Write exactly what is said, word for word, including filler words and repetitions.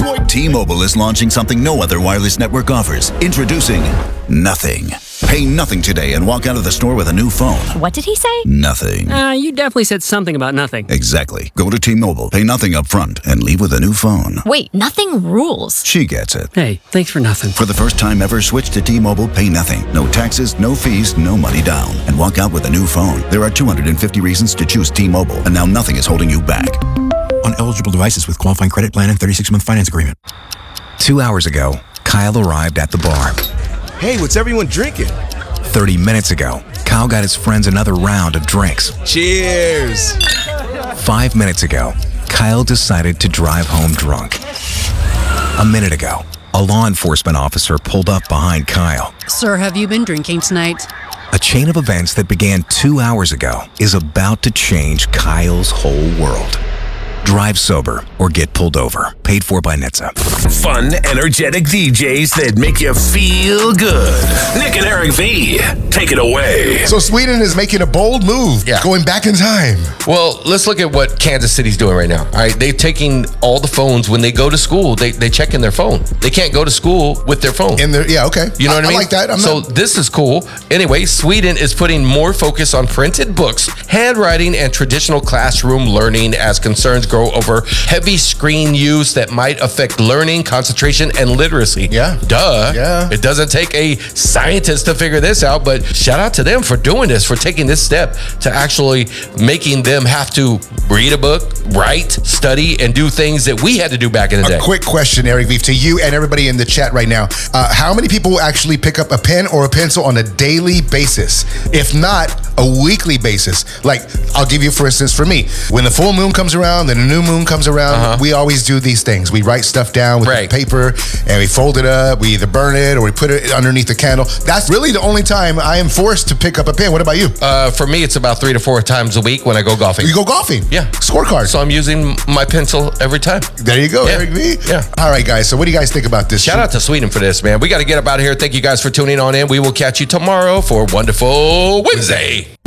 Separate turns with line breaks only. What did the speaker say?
T-Mobile is launching something no other wireless network offers. Introducing Nothing. Pay nothing today and walk out of the store with a new phone.
What did he say?
Nothing.
Uh, you definitely said something about nothing.
Exactly. Go to T-Mobile, pay nothing up front, and leave with a new phone.
Wait, nothing rules.
She gets it.
Hey, thanks for nothing.
For the first time ever, switch to T-Mobile, pay nothing. No taxes, no fees, no money down. And walk out with a new phone. There are two hundred fifty reasons to choose T-Mobile, and now nothing is holding you back.
On eligible devices with qualifying credit plan and thirty-six month finance agreement.
Two hours ago, Kyle arrived at the bar.
Hey, what's everyone drinking?
thirty minutes ago, Kyle got his friends another round of drinks.
Cheers!
Five minutes ago, Kyle decided to drive home drunk. A minute ago, a law enforcement officer pulled up behind Kyle.
Sir, have you been drinking tonight?
A chain of events that began two hours ago is about to change Kyle's whole world. Drive sober or get pulled over. Paid for by N H T S A.
Fun, energetic D Js that make you feel good. Nick and Eric V, take it away.
So Sweden is making a bold move,
Yeah.
going back in time.
Well, let's look at what Kansas City's doing right now. All right, they're taking all the phones when they go to school. They they check in their phone. They can't go to school with their phone.
In there, yeah, okay.
You know what I,
I
mean?
like that. I'm
so
not...
this is cool. Anyway, Sweden is putting more focus on printed books, handwriting, and traditional classroom learning as concerns grow over heavy screen use that might affect learning, concentration, and literacy.
Yeah.
Duh.
Yeah.
It doesn't take a scientist to figure this out, but shout out to them for doing this, for taking this step to actually making them have to read a book, write, study, and do things that we had to do back in the
A
day.
quick question, Eric Vief, to you and everybody in the chat right now. Uh, how many people actually pick up a pen or a pencil on a daily basis? If not, a weekly basis. Like, I'll give you, for instance, for me, when the full moon comes around, then the new moon comes around,
Uh-huh.
we always do these things. We write stuff down with
Right.
paper and we fold it up. We either burn it or we put it underneath the candle. That's really the only time I am forced to pick up a pen. What about you?
Uh, for me, it's about three to four times a week when I go golfing.
You go golfing?
Yeah.
Scorecard.
So I'm using my pencil every time.
There you go,
Yeah.
Eric V.
Yeah.
All right, guys. So what do you guys think about this?
Shout out to Sweden for this, man. We got to get up out of here. Thank you guys for tuning on in. We will catch you tomorrow for Wonderful Wednesday.